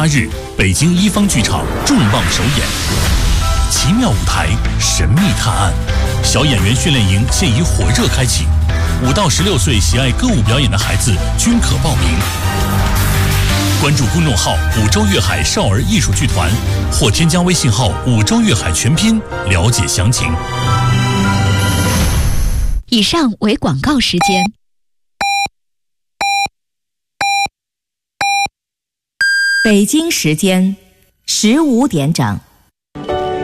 8日，北京一方剧场重磅首演。奇妙舞台，神秘探案，小演员训练营现已火热开启，5到16岁喜爱歌舞表演的孩子均可报名。关注公众号“五洲粤海少儿艺术剧团”，或添加微信号“五洲粤海全拼”了解详情。 以上为广告时间。 北京时间15点整。